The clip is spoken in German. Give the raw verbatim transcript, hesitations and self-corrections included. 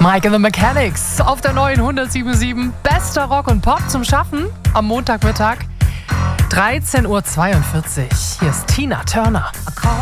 Mike and the Mechanics auf der neuen hundertsieben Komma sieben. Bester Rock und Pop zum Schaffen am Montagmittag. dreizehn Uhr zweiundvierzig. Hier ist Tina Turner. I call